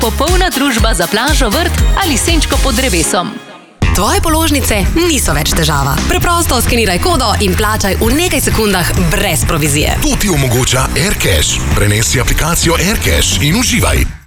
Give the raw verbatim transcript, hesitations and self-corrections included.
popolna družba za plažo, vrt ali senčko pod drevesom. Tvoje položnice niso več težava. Preprosto skeniraj kodo in plačaj v nekaj sekundah brez provizije. To ti omogoča AirCash. Prenesi aplikacijo AirCash in uživaj.